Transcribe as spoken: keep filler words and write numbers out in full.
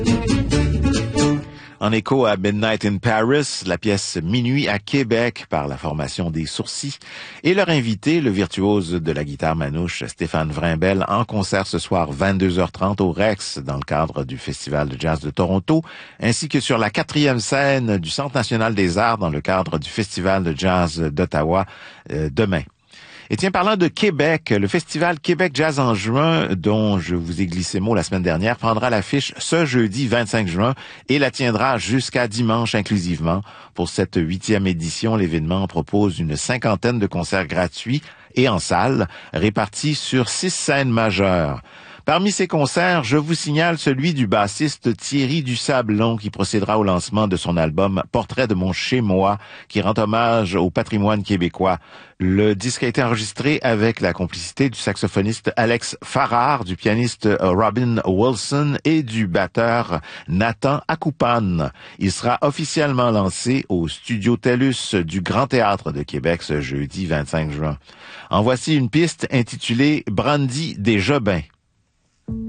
En écho à Midnight in Paris, la pièce Minuit à Québec par la formation des Sourcils et leur invité, le virtuose de la guitare manouche Stéphane Vrimbel, en concert ce soir vingt-deux heures trente au Rex dans le cadre du Festival de jazz de Toronto, ainsi que sur la quatrième scène du Centre national des arts dans le cadre du Festival de jazz d'Ottawa euh, demain. Et tiens, parlant de Québec, le festival Québec Jazz en juin, dont je vous ai glissé mot la semaine dernière, prendra l'affiche ce jeudi vingt-cinq juin et la tiendra jusqu'à dimanche inclusivement. Pour cette huitième édition, l'événement propose une cinquantaine de concerts gratuits et en salle, répartis sur six scènes majeures. Parmi ces concerts, je vous signale celui du bassiste Thierry Dusablon qui procédera au lancement de son album Portrait de mon chez-moi qui rend hommage au patrimoine québécois. Le disque a été enregistré avec la complicité du saxophoniste Alex Farrar, du pianiste Robin Wilson et du batteur Nathan Akoupan. Il sera officiellement lancé au Studio TELUS du Grand Théâtre de Québec ce jeudi vingt-cinq juin. En voici une piste intitulée Brandy des Jobins.